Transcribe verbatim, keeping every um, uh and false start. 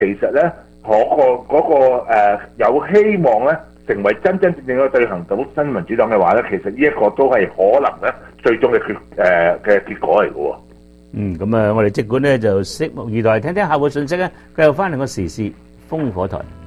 其實咧嗰、個嗰、個、呃、有希望咧成為真真正正嘅對行到新民主黨嘅話咧，其實呢一個都係可能咧最終嘅結誒嘅結果嚟嘅喎。 嗯，咁啊，我哋即管咧就拭目以待，聽聽下個信息咧，繼續翻嚟個時事烽火台。